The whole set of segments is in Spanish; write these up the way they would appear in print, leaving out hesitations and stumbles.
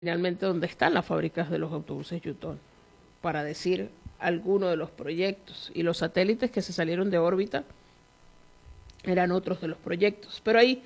finalmente dónde están las fábricas de los autobuses Yutong, para decir alguno de los proyectos. Y los satélites que se salieron de órbita eran otros de los proyectos. Pero ahí,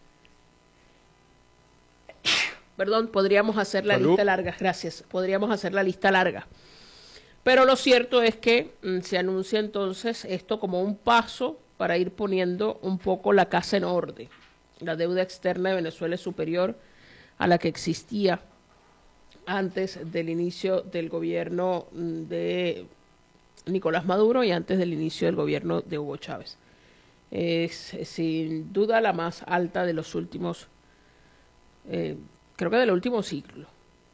perdón, podríamos hacer la lista larga, gracias, podríamos hacer la lista larga. Pero lo cierto es que se anuncia entonces esto como un paso para ir poniendo un poco la casa en orden. La deuda externa de Venezuela es superior a la que existía antes del inicio del gobierno de Nicolás Maduro y antes del inicio del gobierno de Hugo Chávez. Es sin duda la más alta de los últimos, creo que del último siglo.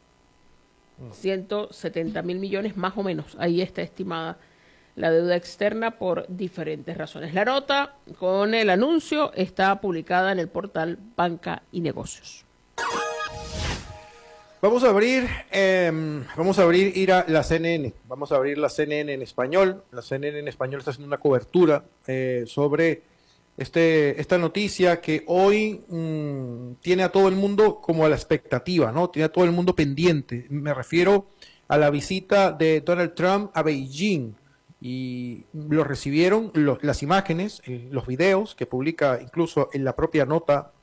170.000 millones más o menos, ahí está estimada la deuda externa por diferentes razones. La nota con el anuncio está publicada en el portal Banca y Negocios. Vamos a abrir ir a la CNN. Vamos a abrir la CNN en español. La CNN en español está haciendo una cobertura sobre esta noticia que hoy tiene a todo el mundo como a la expectativa, ¿no? Tiene a todo el mundo pendiente. Me refiero a la visita de Donald Trump a Beijing. Y lo recibieron las imágenes, los videos que publica incluso en la propia nota,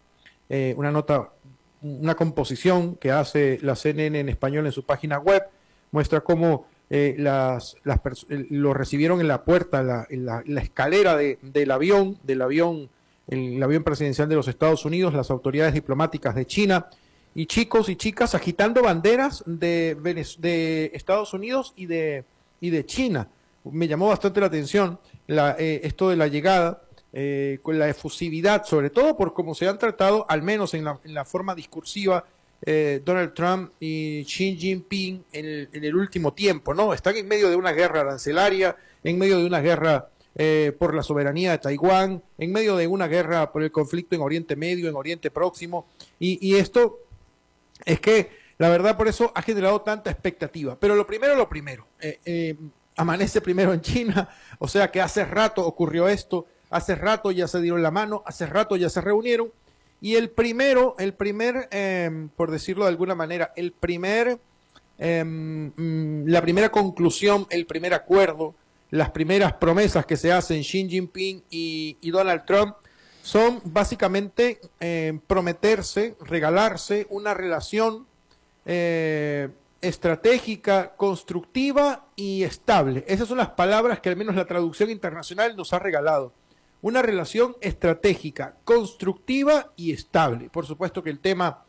una composición que hace la CNN en español en su página web, muestra cómo lo recibieron en la puerta, en la escalera del avión presidencial de los Estados Unidos, las autoridades diplomáticas de China, y chicos y chicas agitando banderas de Estados Unidos y de China. Me llamó bastante la atención esto de la llegada, con la efusividad, sobre todo por cómo se han tratado, al menos en la forma discursiva, Donald Trump y Xi Jinping en el último tiempo, ¿no? Están en medio de una guerra arancelaria, en medio de una guerra por la soberanía de Taiwán, en medio de una guerra por el conflicto en Oriente Medio, en Oriente Próximo, y esto es que, la verdad, por eso ha generado tanta expectativa. Pero lo primero, amanece primero en China, o sea que hace rato ocurrió esto, hace rato ya se dieron la mano, hace rato ya se reunieron, y por decirlo de alguna manera, la primera conclusión, el primer acuerdo, las primeras promesas que se hacen Xi Jinping y Donald Trump son básicamente prometerse, regalarse una relación estratégica, constructiva y estable. Esas son las palabras que al menos la traducción internacional nos ha regalado. Una relación estratégica, constructiva y estable. Por supuesto que el tema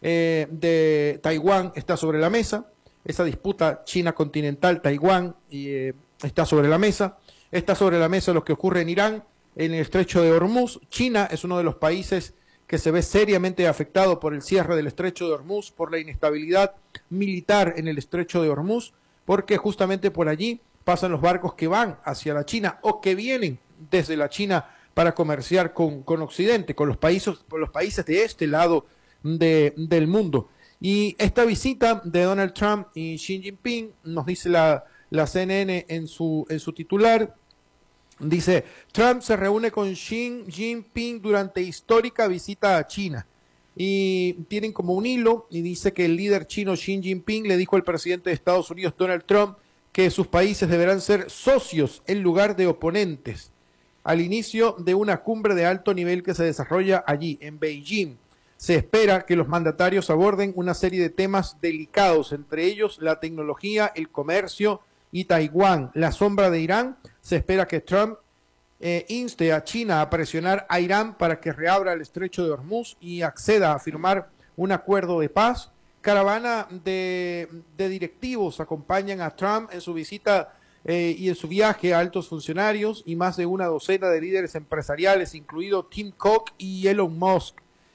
de Taiwán está sobre la mesa. Esa disputa China continental, Taiwán, está sobre la mesa. Está sobre la mesa lo que ocurre en Irán, en el estrecho de Hormuz. China es uno de los países que se ve seriamente afectado por el cierre del estrecho de Hormuz, por la inestabilidad militar en el estrecho de Hormuz, porque justamente por allí pasan los barcos que van hacia la China o que vienen desde la China para comerciar con Occidente, con los países de este lado del mundo. Y esta visita de Donald Trump y Xi Jinping, nos dice la CNN en su titular, dice: Trump se reúne con Xi Jinping durante histórica visita a China. Y tienen como un hilo, y dice que el líder chino Xi Jinping le dijo al presidente de Estados Unidos, Donald Trump, que sus países deberán ser socios en lugar de oponentes, al inicio de una cumbre de alto nivel que se desarrolla allí, en Beijing. Se espera que los mandatarios aborden una serie de temas delicados, entre ellos la tecnología, el comercio y Taiwán. La sombra de Irán. Se espera que Trump inste a China a presionar a Irán para que reabra el estrecho de Hormuz y acceda a firmar un acuerdo de paz. Caravana de directivos acompañan a Trump en su visita y en su viaje a altos funcionarios, y más de una docena de líderes empresariales, incluido Tim Cook y Elon Musk,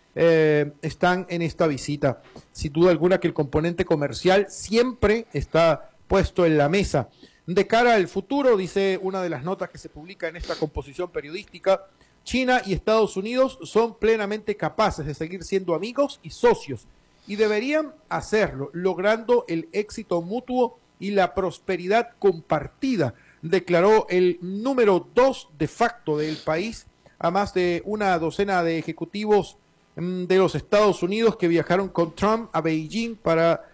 están en esta visita. Sin duda alguna que el componente comercial siempre está puesto en la mesa. De cara al futuro, dice una de las notas que se publica en esta composición periodística, China y Estados Unidos son plenamente capaces de seguir siendo amigos y socios, y deberían hacerlo, logrando el éxito mutuo y la prosperidad compartida, declaró el número 2 de facto del país a más de una docena de ejecutivos de los Estados Unidos que viajaron con Trump a Beijing para